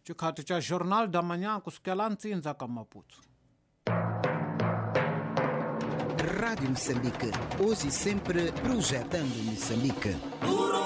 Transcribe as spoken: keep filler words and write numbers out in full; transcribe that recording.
Chikhati cha Jornal da Manhã kusukela ntsindza ka Maputo. Rádio Moçambique, hoje e sempre projetando Moçambique.